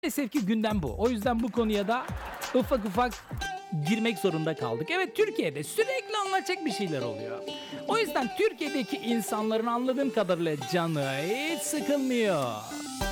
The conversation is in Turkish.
Maalesef ki gündem bu. O yüzden bu konuya da ufak ufak girmek zorunda kaldık. Evet, Türkiye'de sürekli anlatacak bir şeyler oluyor. O yüzden Türkiye'deki insanların anladığım kadarıyla canı hiç sıkılmıyor.